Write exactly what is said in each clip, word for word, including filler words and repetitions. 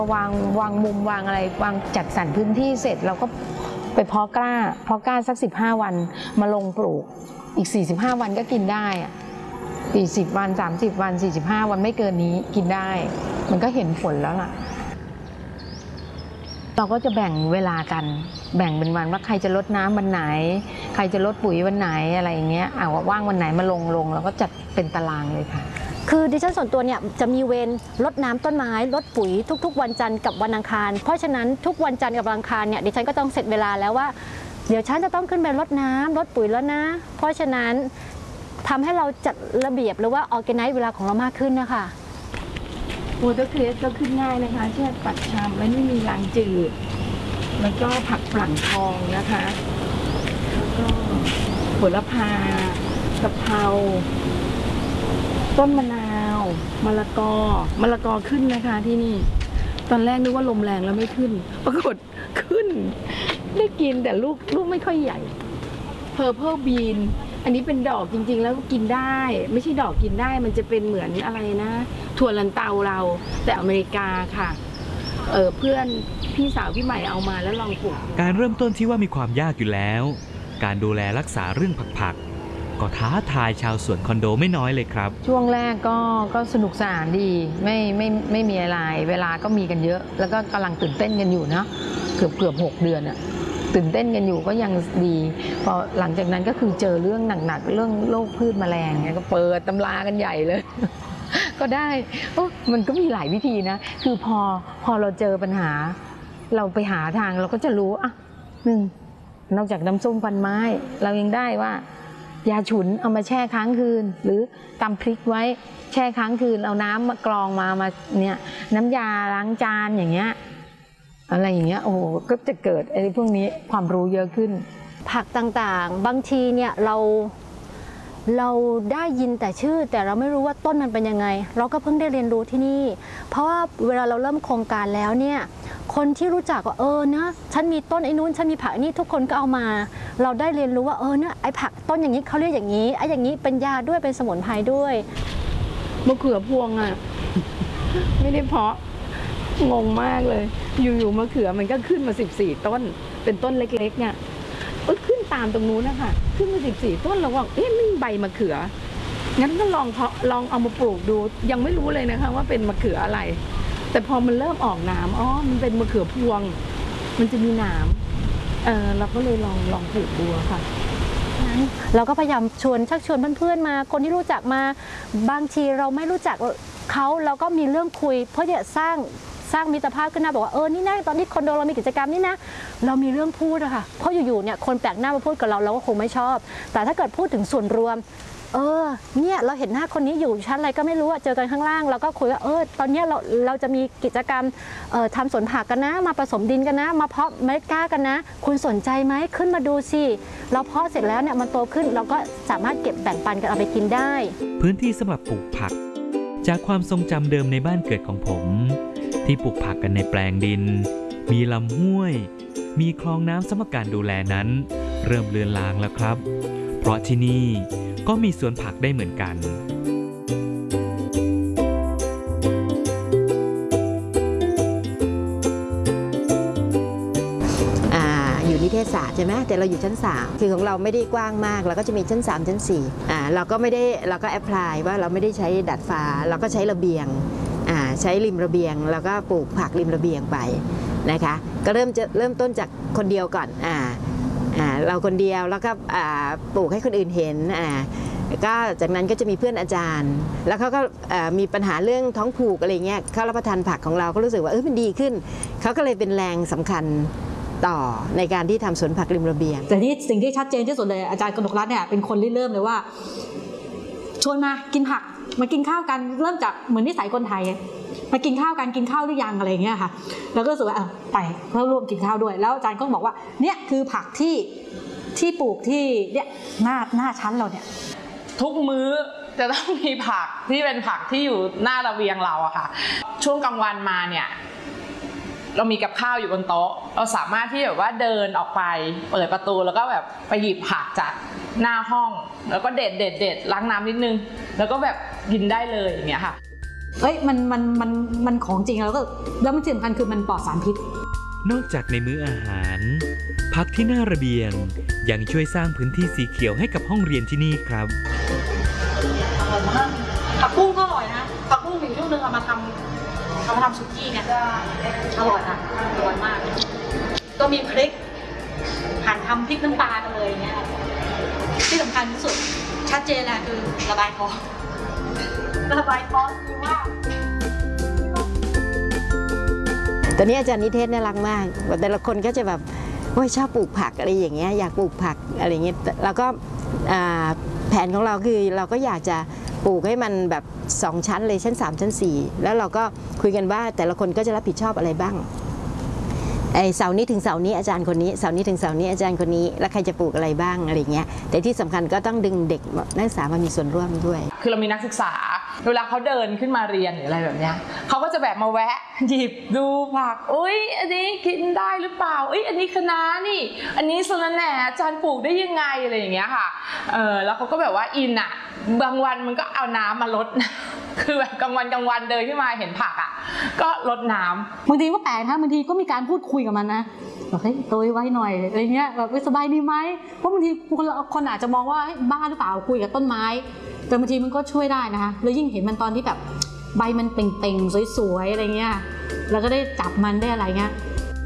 วางวางมุมวางอะไรวางจัดสรรพื้นที่เสร็จเราก็ไปเพาะกล้าเพาะกล้าสักสิบห้าวันมาลงปลูกอีกสี่สิบห้าวันก็กินได้อะสี่สิบวันสามสิบวันสี่สิบห้าวันไม่เกินนี้กินได้มันก็เห็นผลแล้วล่ะเราก็จะแบ่งเวลากันแบ่งเป็นวันว่าใครจะลดน้ำวันไหนใครจะลดปุ๋ยวันไหนอะไรอย่างเงี้ยเอาว่างวันไหนมาลงลงแล้วก็จัดเป็นตารางเลยค่ะคือดิฉันส่วนตัวเนี่ยจะมีเวรรดน้ำต้นไม้รดปุ๋ยทุกๆวันจันทร์กับวันอังคารเพราะฉะนั้นทุกวันจันทร์กับวันอังคารเนี่ยดิฉันก็ต้องเสร็จเวลาแล้วว่าเดี๋ยวฉันจะต้องขึ้นไปรดน้ำรดปุ๋ยแล้วนะเพราะฉะนั้นทำให้เราจัดระเบียบหรือว่าออร์แกไนซ์เวลาของเรามากขึ้นนะคะวอเตอร์เครสก็ขึ้นง่ายนะคะเช่นปัดชามแล้วไม่มีรางจืดแล้วก็ผักฝรั่งทองนะคะแล้วก็โหระพากะเพราต้นมะนาวมะละกอมะละกอขึ้นนะคะที่นี่ตอนแรกนึกว่าลมแรงแล้วไม่ขึ้นปรากฏขึ้นได้กินแต่ลูกลูกไม่ค่อยใหญ่เพอร์เพลบีนอันนี้เป็นดอกจริงๆแล้วกินได้ไม่ใช่ดอกกินได้มันจะเป็นเหมือนอะไรนะถั่วลันเตาเราแต่อเมริกาค่ะเออเพื่อนพี่สาวพี่ใหม่เอามาแล้วลองปลูกการเริ่มต้นที่ว่ามีความยากอยู่แล้วการดูแลรักษาเรื่องผักๆก็ท้าทายชาวสวนคอนโดไม่น้อยเลยครับช่วงแรกก็ก็สนุกสนานดีไม่ไม่ไม่มีอะไรเวลาก็มีกันเยอะแล้วก็กำลังตื่นเต้นกันอยู่นะเกือบเกือบหกเดือนอะตื่นเต้นกันอยู่ก็ยังดีพอหลังจากนั้นก็คือเจอเรื่องหนักๆเรื่องโรคพืชแมลงเนี่ยก็เปิดตำรากันใหญ่เลย ก็ได้มันก็มีหลายวิธีนะคือพอพอเราเจอปัญหาเราไปหาทางเราก็จะรู้อ่ะหนึ่งนอกจากน้ำส้มฟันไม้เรายังได้ว่ายาฉุนเอามาแช่ค้างคืนหรือตำพริกไว้แช่ค้างคืนเอาน้ำมากรองมามาเนี่ยน้ำยาล้างจานอย่างเงี้ยอะไรอย่างเงี้ยโอ้โหก็จะเกิดไอ้พวกนี้ความรู้เยอะขึ้นผักต่างๆบางทีเนี่ยเราเราได้ยินแต่ชื่อแต่เราไม่รู้ว่าต้นมันเป็นยังไงเราก็เพิ่งได้เรียนรู้ที่นี่เพราะว่าเวลาเราเริ่มโครงการแล้วเนี่ยคนที่รู้จักว่าเออนะฉันมีต้นไอ้นู้นฉันมีผักนี่ทุกคนก็เอามาเราได้เรียนรู้ว่าเออเนี่ยไอ้ผักต้นอย่างนี้เขาเรียกอย่างนี้ไอ้อย่างนี้เป็นยาด้วยเป็นสมุนไพรด้วยมะเขือพวงอ่ะ ไม่ได้เพาะงงมากเลยอยู่ๆมะเขือมันก็ขึ้นมาสิบสี่ต้นเป็นต้นเล็กๆเนี่ยขึ้นตามตรงนู้นนะคะขึ้นมาสิบสี่ต้นเราว่าเอ๊ะนี่ใบมะเขืองั้นก็ลองเพาะลองเอามาปลูกดูยังไม่รู้เลยนะคะว่าเป็นมะเขืออะไรแต่พอมันเริ่มออกหนามอ๋อมันเป็นมะเขือพวงมันจะมีหนามเออเราก็เลยลองลองปลูกดูค่ะเราก็พยายามชวนชักชวนเพื่อนๆมาคนที่รู้จักมาบางทีเราไม่รู้จักเขาเราก็มีเรื่องคุยเพราะเนี่ยสร้างสร้างมิตรภาพขึ้นนะบอกว่าเออนี่นะตอนนี้คอนโดเรามีกิจกรรมนี่นะเรามีเรื่องพูดอะค่ะเพราะอยู่ๆเนี่ยคนแปลกหน้ามาพูดกับเราเราก็คงไม่ชอบแต่ถ้าเกิดพูดถึงส่วนรวมเออเนี่ยเราเห็นหน้าคนนี้อยู่ชั้นอะไรก็ไม่รู้อะเจอกันข้างล่างเราก็คุยว่าเออตอนนี้เราเราจะมีกิจกรรมเอ่อทำสวนผักกันนะมาผสมดินกันนะมาเพาะเมล็ดกล้ากันนะคุณสนใจไหมขึ้นมาดูสิเราเพาะเสร็จแล้วเนี่ยมันโตขึ้นเราก็สามารถเก็บแบ่งปันกันเอาไปกินได้พื้นที่สำหรับปลูกผักจากความทรงจำเดิมในบ้านเกิดของผมที่ปลูกผักกันในแปลงดินมีลำห้วยมีคลองน้ำสำหรับการดูแลนั้นเริ่มเลือนลางแล้วครับเพราะที่นี่ก็มีสวนผักได้เหมือนกันนิเทศศาสตร์ใช่ไหมแต่เราอยู่ชั้นสามคือของเราไม่ได้กว้างมากเราก็จะมีชั้นสามชั้นสี่อ่าเราก็ไม่ได้เราก็แอพพลายว่าเราไม่ได้ใช้ดัดฟ้าเราก็ใช้ระเบียงอ่าใช้ริมระเบียงแล้วก็ปลูกผักริมระเบียงไปนะคะก็เริ่มจะเริ่มต้นจากคนเดียวก่อนอ่าอ่าเราคนเดียวแล้วก็อ่าปลูกให้คนอื่นเห็นอ่าก็จากนั้นก็จะมีเพื่อนอาจารย์แล้วเขาก็มีปัญหาเรื่องท้องผูกอะไรเงี้ยเขารับประทานผักของเราก็รู้สึกว่าเออมันดีขึ้นเขาก็เลยเป็นแรงสำคัญต่อในการที่ทำสวนผักริมระเบียงแต่ที่สิ่งที่ชัดเจนที่สุดเลยอาจารย์กนกรัตน์เนี่ยเป็นคนที่เริ่มเลยว่าชวนมากินผักมากินข้าวกันเริ่มจากเหมือนนิสัยคนไทยมากินข้าวกันกินข้าวหรือยังอะไรเงี้ยค่ะแล้วก็รู้สึกว่าไปเพื่อร่วมกินข้าวด้วยแล้วอาจารย์ก็บอกว่าเนี่ยคือผักที่ที่ปลูกที่เนี่ยหน้าหน้าชั้นเราเนี่ยทุกมื้อจะต้องมีผักที่เป็นผักที่อยู่หน้าระเบียงเราอะค่ะช่วงกลางวันมาเนี่ยเรามีกับข้าวอยู่บนโต๊ะเราสามารถที่แบบว่าเดินออกไปเปิดประตูแล้วก็แบบไปหยิบผักจากหน้าห้องแล้วก็เด็ดเด็ดเด็ดล้างน้ำนิดนึงแล้วก็แบบกินได้เลยอย่างเงี้ยค่ะเอ้ยมันมันมันมันของจริงแล้วก็แล้วมันสำคัญคือมันปลอดสารพิษนอกจากในมื้ออาหารผักที่หน้าระเบียงยังช่วยสร้างพื้นที่สีเขียวให้กับห้องเรียนที่นี่ครับผักบุ้งก็อร่อยนะผักบุ้งมีช่วงนึงเอามาทำเอามาทำสุกี้เนี่ยอร่อยนะอร่อยมากก็มีพริกหั่นทำพริกน้ำปลากันเลยเนี่ยที่สำคัญที่สุดชัดเจนแหละคือระบายท้องระบายท้องคือว่าตอนนี้อาจารย์นิเทศน่ารักมากแต่ละคนก็จะแบบโอ้ยชอบปลูกผักอะไรอย่างเงี้ยอยากปลูกผักอะไรเงี้ยแล้วก็แผนของเราคือเราก็อยากจะปลูกให้มันแบบสองชั้นเลยชั้นสามชั้นสี่แล้วเราก็คุยกันว่าแต่ละคนก็จะรับผิดชอบอะไรบ้างไอเสาร์นี้ถึงเสาร์นี้อาจารย์คนนี้เสาร์นี้ถึงเสาร์นี้อาจารย์คนนี้แล้วใครจะปลูกอะไรบ้างอะไรเงี้ยแต่ที่สำคัญก็ต้องดึงเด็กนักศึกษามามีส่วนร่วมด้วยคือเรามีนักศึกษาเวลาเขาเดินขึ้นมาเรียนหรืออะไรแบบเนี้ยเขาก็จะแบบมาแวะหยิบดูผักอุ้ยอันนี้กินได้หรือเปล่าอุ้ยอันนี้คะน้านี่อันนี้สะระแหน่อาจารย์ปลูกได้ยังไงอะไรอย่างเงี้ยค่ะเออแล้วเขาก็แบบว่าอินอ่ะบางวันมันก็เอาน้ำมาลดคือแบบกลางวันกลางวันเดินขึ้นมาเห็นผักอ่ะก็ลดน้ำบางทีก็แปลกนะบางทีก็มีการพูดคุยกับมันนะบอกเฮ้ยโตไว้หน่อยอะไรเงี้ยแบบสบายดีไหมเพราะบางทีคนคนอาจจะมองว่าบ้าหรือเปล่าคุยกับต้นไม้แต่บางทีมันก็ช่วยได้นะคะแล้วยิ่งเห็นมันตอนที่แบบใบมันเป่งๆสวยๆอะไรเงี้ยแล้วก็ได้จับมันได้อะไรเงี้ย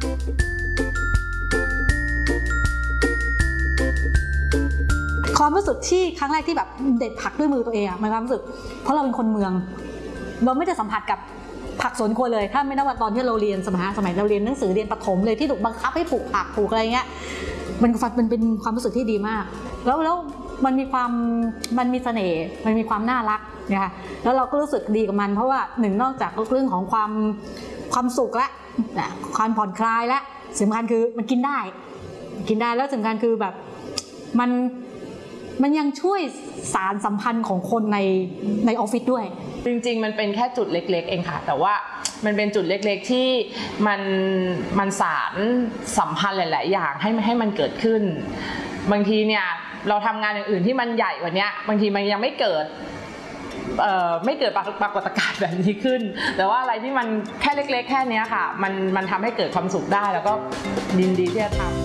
ความรู้สึกที่ครั้งแรกที่แบบเด็ดผักด้วยมือตัวเองอะมันความรู้สึกเพราะเราเป็นคนเมืองเราไม่ได้สัมผัสกับผักสวนครัวเลยถ้าไม่นับว่าตอนที่เราเรียนสมัยสมัยเราเรียนหนังสือเรียนประถมเลยที่ถูกบังคับให้ปลูกผักปลูกอะไรเงี้ยมันมันเป็นความรู้สึกที่ดีมากแล้วแล้วมันมีความมันมีเสน่ห์มันมีความน่ารักนะคะแล้วเราก็รู้สึกดีกับมันเพราะว่าหนึ่งนอกจากเรื่องของความความสุขและความผ่อนคลายและสำคัญคือมันกินได้กินได้แล้วสำคัญคือแบบมันมันยังช่วยสารสัมพันธ์ของคนในในออฟฟิศด้วยจริงๆมันเป็นแค่จุดเล็กๆเองค่ะแต่ว่ามันเป็นจุดเล็กๆที่มันมันสารสัมพันธ์หลายๆอย่างให้ให้มันเกิดขึ้นบางทีเนี่ยเราทำงานอย่างอื่นที่มันใหญ่กว่านี้บางทีมันยังไม่เกิดเอ่อไม่เกิดปรากฏการณ์แบบนี้ขึ้นแต่ว่าอะไรที่มันแค่เล็กๆแค่นี้ค่ะมันมันทำให้เกิดความสุขได้แล้วก็ยินดีที่จะทำ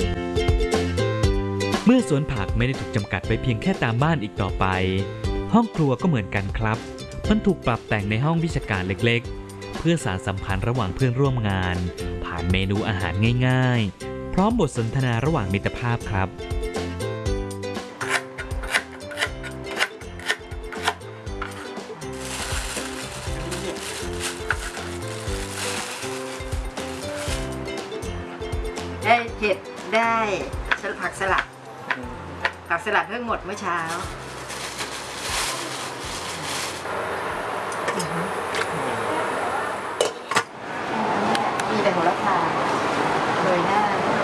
เมื่อสวนผักไม่ได้ถูกจำกัดไปเพียงแค่ตามบ้านอีกต่อไปห้องครัวก็เหมือนกันครับมันถูกปรับแต่งในห้องวิชาการเล็กๆเพื่อสานสัมพันธ์ระหว่างเพื่อนร่วมงานผ่านเมนูอาหารง่ายๆพร้อมบทสนทนาระหว่างมิตรภาพครับได้เห็ดได้ผักสลัดผักสลัดเพิ่งหมดเมื่อเช้ามีแต่โหระพาโรยหน้า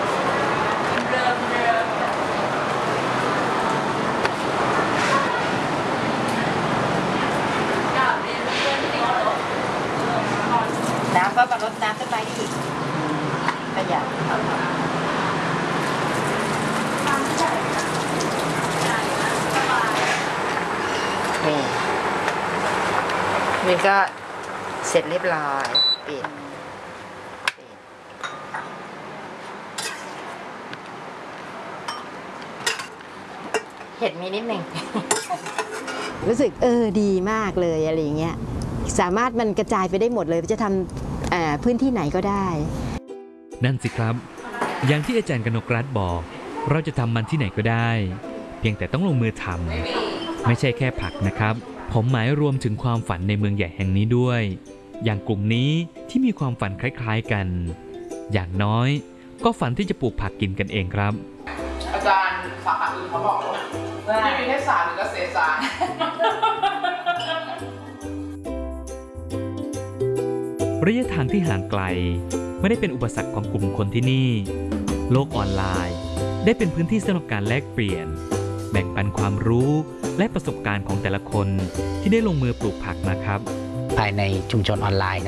น้ำก็มาลดน้ำต้นไม้อีกประหยัดนี่นี่ก็เสร็จเรียบร้อยปิดเห็ดมีนิดหนึ่ง รู้สึกเออดีมากเลยอะไรอย่างเงี้ยสามารถมันกระจายไปได้หมดเลยจะทำพื้นที่ไหนก็ได้นั่นสิครับอย่างที่อาจารย์กนกรัตน์บอกเราจะทำมันที่ไหนก็ได้เพียงแต่ต้องลงมือทำไม่ใช่แค่ผักนะครับผมหมายรวมถึงความฝันในเมืองใหญ่แห่งนี้ด้วยอย่างกลุ่มนี้ที่มีความฝันคล้ายๆกันอย่างน้อยก็ฝันที่จะปลูกผักกินกันเองครับอาจารย์สาขาอื่นเขาบอกว่าที่มีเทศศาสตร์หรือเกษตรศาสตร์ระยะทางที่ห่างไกลไม่ได้เป็นอุปสรรคของกลุ่มคนที่นี่โลกออนไลน์ได้เป็นพื้นที่สำหรับการแลกเปลี่ยนแบ่งปันความรู้และประสบการณ์ของแต่ละคนที่ได้ลงมือปลูกผักนะครับภายในชุมชนออนไลน์นะ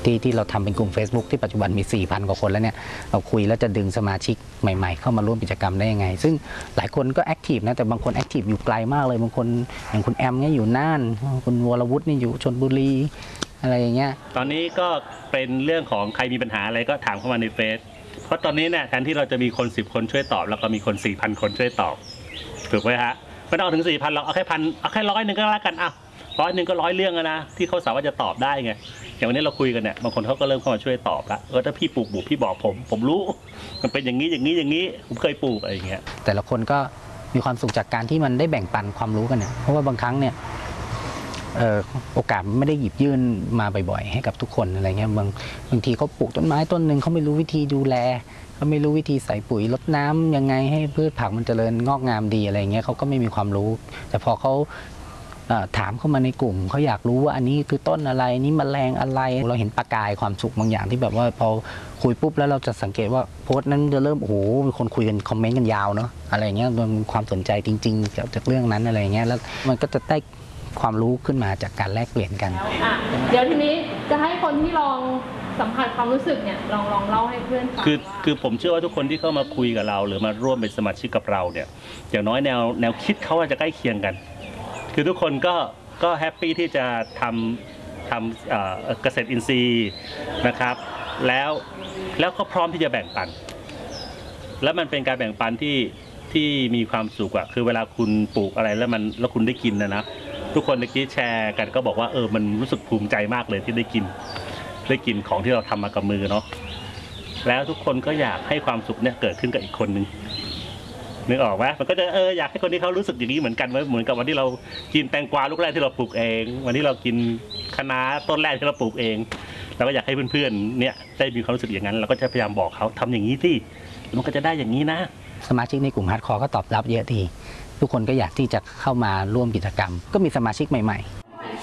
ที่ที่เราทำเป็นกลุ่ม Facebook ที่ปัจจุบันมี สี่พัน กว่าคนแล้วเนี่ยเราคุยแล้วจะดึงสมาชิกใหม่ๆเข้ามาร่วมกิจกรรมได้ยังไงซึ่งหลายคนก็แอคทีฟนะแต่บางคนแอคทีฟอยู่ไกลมากเลยบางคนอย่างคุณแอมเนี่ยอยู่น่านคุณวรวุฒินี่อยู่ชลบุรีอะไรอย่างเงี้ยตอนนี้ก็เป็นเรื่องของใครมีปัญหาอะไรก็ถามเข้ามาในเฟซเพราะตอนนี้เนี่ยแทนที่เราจะมีคนสิบคนช่วยตอบแล้วก็มีคน สี่พัน คนช่วยตอบถูกไหมฮะไม่ต้องถึง สี่พัน เราเอาแค่พันเอาแค่ร้อยหนึ่งก็แล้วกันอ่ะร้อยหนึ่งก็ร้อยเรื่องนะที่เขาสามารถจะตอบได้ไงอย่างวันนี้เราคุยกันเนี่ยบางคนเขาก็เริ่มเข้ามาช่วยตอบละเออถ้าพี่ปลูกบุกพี่บอกผมผมรู้มันเป็นอย่างนี้อย่างนี้อย่างนี้ผมเคยปลูกอะไรอย่างเงี้ยแต่ละคนก็มีความสุขจากการที่มันได้แบ่งปันความรู้กันเนี่ยเพราะว่าบางครั้งเนี่ยเอ่อโอกาสไม่ได้หยิบยื่นมาบ่อยๆให้กับทุกคนอะไรเงี้ยบางบางทีเขาปลูกต้นไม้ต้นหนึ่งเขาไม่รู้วิธีดูแลเขาไม่รู้วิธีใส่ปุ๋ยรดน้ำยังไงให้พืชผักมันเจริญงอกงามดีอะไรเงี้ยเขาก็ไม่มีความรู้แต่พอเขาถามเข้ามาในกลุ่มเขาอยากรู้ว่าอันนี้คือต้นอะไรนี่แมลงอะไรเราเห็นประกายความสุขบางอย่างที่แบบว่าพอคุยปุ๊บแล้วเราจะสังเกตว่าโพสต์นั้นจะเริ่มโอ้โหมีคนคุยกันคอมเมนต์กันยาวเนาะอะไรเงี้ยมันความสนใจจริงๆเกี่ยวกับเรื่องนั้นอะไรเงี้ยแล้วมันก็จะได้ความรู้ขึ้นมาจากการแลกเปลี่ยนกันเดี๋ยวทีนี้จะให้คนที่ลองสัมผัสความรู้สึกเนี่ยลองลองเล่าให้เพื่อนฟังคือคือผมเชื่อว่าทุกคนที่เข้ามาคุยกับเราหรือมาร่วมเป็นสมาชิกกับเราเนี่ยอย่างน้อยแนวแนวคิดเขาจะใกล้เคียงกันคือทุกคนก็ก็แฮปปี้ที่จะทำทำเกษตรอินทรีย์นะครับแล้วแล้วก็พร้อมที่จะแบ่งปันแล้วมันเป็นการแบ่งปันที่ที่มีความสุขอะคือเวลาคุณปลูกอะไรแล้วมันแล้วคุณได้กินนะนะทุกคนเมื่อกี้แชร์กันก็บอกว่าเออมันรู้สึกภูมิใจมากเลยที่ได้กินได้กินของที่เราทำมากับมือเนาะแล้วทุกคนก็อยากให้ความสุขเนี่ยเกิดขึ้นกับอีกคนนึงนึกออกไหมมันก็จะเอออยากให้คนที่เขารู้สึกอย่างนี้เหมือนกันเหมือนกับวันที่เรากินแตงกวาลูกแรกที่เราปลูกเองวันที่เรากินคะน้าต้นแรกที่เราปลูกเองเราก็อยากให้เพื่อนๆเนี่ยได้มีความรู้สึกอย่างนั้นเราก็จะพยายามบอกเขาทำอย่างนี้สิมันก็จะได้อย่างนี้นะสมาชิกในกลุ่มฮาร์ดคอร์ก็ตอบรับเยอะดีทุกคนก็อยากที่จะเข้ามาร่วมกิจกรรมก็มีสมาชิกใหม่ๆ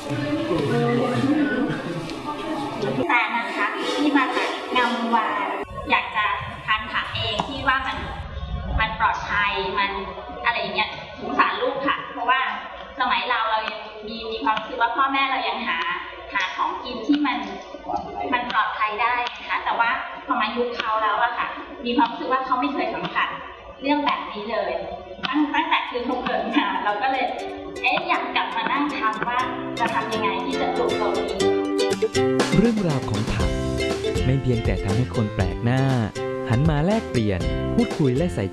แต่นะคะที่มาจากงามวานอยากจะทานผักเองที่ว่ามันมันปลอดภัยมันอะไรอย่างเงี้ยสงสารลูกค่ะเพราะว่าสมัยเราเรายังมีมีความคิดว่าพ่อแม่เรายังหาหาของกินที่มันมันปลอดภัยได้นะคะแต่ว่าพอมายุคเขาแล้วอะค่ะมีความรู้สึกว่าเขาไม่เคยสัมผัสเรื่องแบบนี้เลยตั้งตั้งแต่คือเขาเกิดมาเราก็เลยเอ๊ะอยากกลับมานั่งทำว่าจะทำยังไงที่จะปลูกตรงนี้เรื่องราวของผักไม่เพียงแต่ทำให้คนแปลกหน้าหันมาแลกเปลี่ยนพูดคุยและใส่